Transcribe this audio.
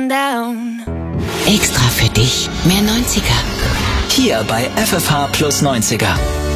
down. Extra für dich, mehr 90er. Hier bei FFH plus 90er.